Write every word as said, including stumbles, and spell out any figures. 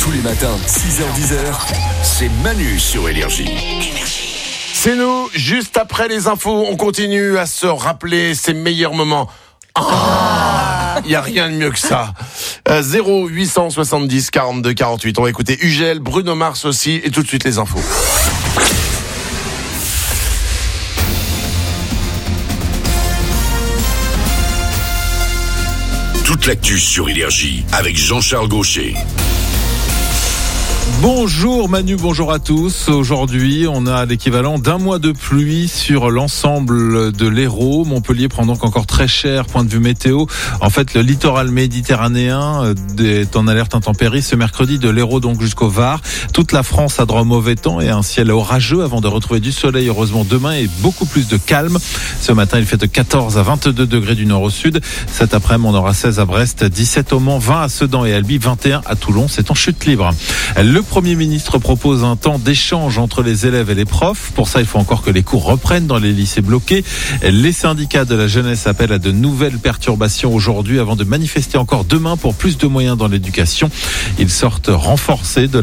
Tous les matins, six heures dix, c'est Manu sur Énergie. C'est nous, juste après les infos, on continue à se rappeler ces meilleurs moments. Ah, il n'y a rien de mieux que ça. Euh, zéro huit cent soixante-dix quarante-deux quarante-huit. On va écouter Ugel, Bruno Mars aussi, et tout de suite les infos. Toute l'actu sur Énergie avec Jean-Charles Gaucher. Bonjour Manu, bonjour à tous. Aujourd'hui, on a l'équivalent d'un mois de pluie sur l'ensemble de l'Hérault. Montpellier prend donc encore très cher, point de vue météo. En fait, le littoral méditerranéen est en alerte intempérie ce mercredi de l'Hérault donc jusqu'au Var. Toute la France a droit au mauvais temps et un ciel orageux avant de retrouver du soleil heureusement demain et beaucoup plus de calme. Ce matin, il fait de quatorze à vingt-deux degrés du nord au sud. Cet après-midi, on aura seize à Brest, dix-sept au Mans, vingt à Sedan et Albi, vingt et un à Toulon. C'est en chute libre. Le Premier ministre propose un temps d'échange entre les élèves et les profs. Pour ça, il faut encore que les cours reprennent dans les lycées bloqués. Les syndicats de la jeunesse appellent à de nouvelles perturbations aujourd'hui avant de manifester encore demain pour plus de moyens dans l'éducation. Ils sortent renforcés de